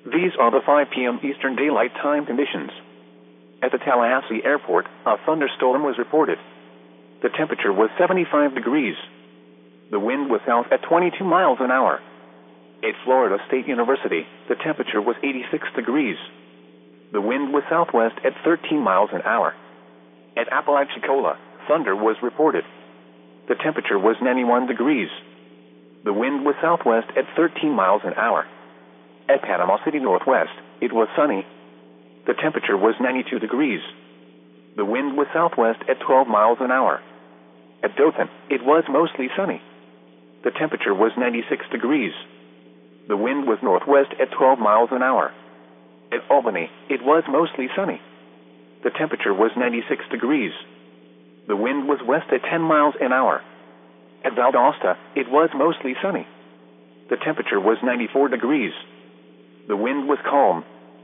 These are the 5 p.m. Eastern Daylight Time conditions. At the Tallahassee Airport, a thunderstorm was reported. The temperature was 75 degrees. The wind was south at 22 miles an hour. At Florida State University, the temperature was 86 degrees. The wind was southwest at 13 miles an hour. At Apalachicola, thunder was reported. The temperature was 91 degrees. The wind was southwest at 13 miles an hour. At Panama City Northwest, it was sunny. The temperature was 92 degrees. The wind was southwest at 12 miles an hour. At Dothan, it was mostly sunny. The temperature was 96 degrees. The wind was northwest at 12 miles an hour. At Albany, it was mostly sunny. The temperature was 96 degrees. The wind was west at 10 miles an hour. At Valdosta, it was mostly sunny. The temperature was 94 degrees. The wind was calm.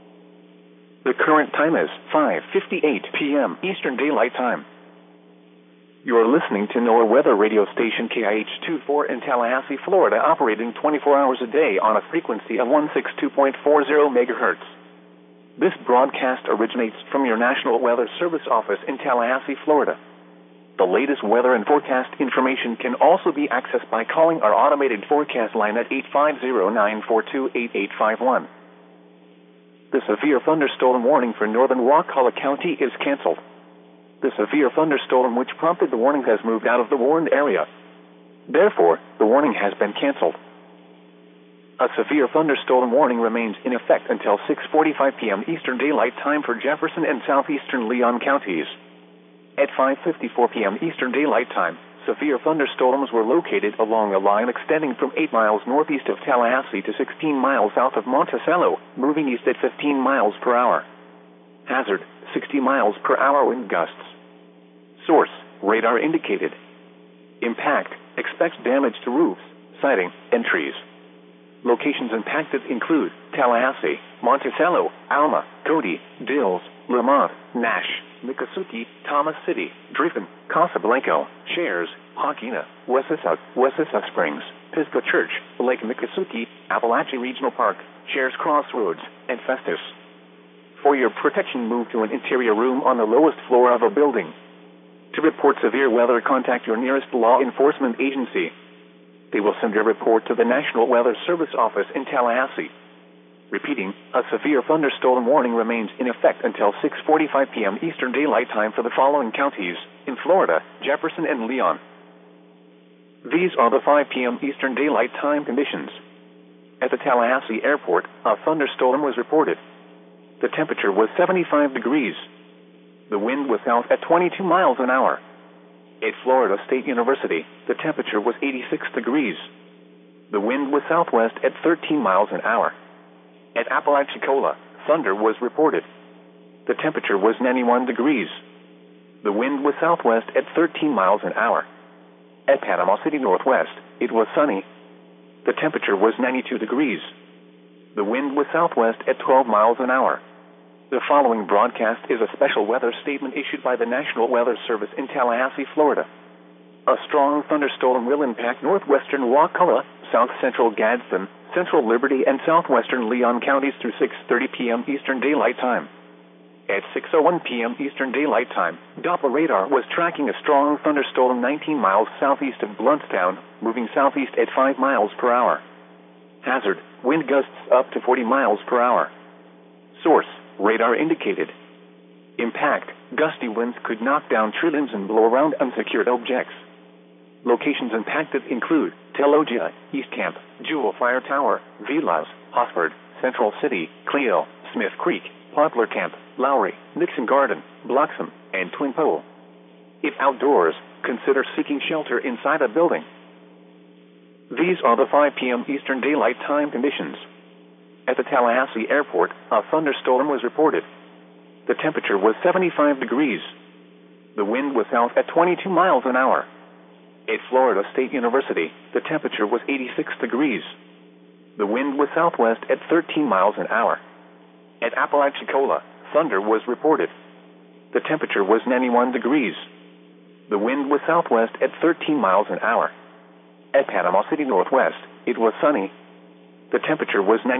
The current time is 5:58 p.m. Eastern Daylight Time. You are listening to NOAA weather radio station KIH-24 in Tallahassee, Florida, operating 24 hours a day on a frequency of 162.40 megahertz. This broadcast originates from your National Weather Service office in Tallahassee, Florida. The latest weather and forecast information can also be accessed by calling our automated forecast line at 850-942-8851. The severe thunderstorm warning for northern Wakulla County is canceled. The severe thunderstorm which prompted the warning has moved out of the warned area. Therefore, the warning has been canceled. A severe thunderstorm warning remains in effect until 6:45 p.m. Eastern Daylight Time for Jefferson and southeastern Leon counties. At 5:54 p.m. Eastern Daylight Time, severe thunderstorms were located along a line extending from 8 miles northeast of Tallahassee to 16 miles south of Monticello, moving east at 15 miles per hour. Hazard, 60 miles per hour wind gusts. Source, radar indicated. Impact, expects damage to roofs, siding, and trees. Locations impacted include Tallahassee, Monticello, Alma, Cody, Dills, Lamont, Nash, Miccosukee, Thomas City, Drippin, Casablanca, Shares, Hawkina, Wessissauk Springs, Pisgah Church, Lake Miccosukee, Appalachia Regional Park, Shares Crossroads, and Festus. For your protection, move to an interior room on the lowest floor of a building. To report severe weather, contact your nearest law enforcement agency. They will send your report to the National Weather Service office in Tallahassee. Repeating, a severe thunderstorm warning remains in effect until 6:45 p.m. Eastern Daylight Time for the following counties in Florida, Jefferson and Leon. These are the 5 p.m. Eastern Daylight Time conditions. At the Tallahassee Airport, a thunderstorm was reported. The temperature was 75 degrees. The wind was south at 22 miles an hour. At Florida State University, the temperature was 86 degrees. The wind was southwest at 13 miles an hour. At Apalachicola, thunder was reported. The temperature was 91 degrees. The wind was southwest at 13 miles an hour. At Panama City Northwest, it was sunny. The temperature was 92 degrees. The wind was southwest at 12 miles an hour. The following broadcast is a special weather statement issued by the National Weather Service in Tallahassee, Florida. A strong thunderstorm will impact northwestern Wakulla, south-central Gadsden, central Liberty, and southwestern Leon counties through 6:30 p.m. Eastern Daylight Time. At 6:01 p.m. Eastern Daylight Time, Doppler radar was tracking a strong thunderstorm 19 miles southeast of Bluntstown, moving southeast at 5 miles per hour. Hazard, wind gusts up to 40 miles per hour. Source, radar indicated. Impact, gusty winds could knock down tree limbs and blow around unsecured objects. Locations impacted include Telogia, East Camp, Jewel Fire Tower, Villas, Hosford, Central City, Clio, Smith Creek, Poplar Camp, Lowry, Nixon Garden, Bloxham, and Twin Pole. If outdoors, consider seeking shelter inside a building. These are the 5 p.m. Eastern Daylight Time conditions. At the Tallahassee Airport, a thunderstorm was reported. The temperature was 75 degrees. The wind was south at 22 miles an hour. At Florida State University, the temperature was 86 degrees. The wind was southwest at 13 miles an hour. At Apalachicola, thunder was reported. The temperature was 91 degrees. The wind was southwest at 13 miles an hour. At Panama City Northwest, it was sunny. The temperature was 90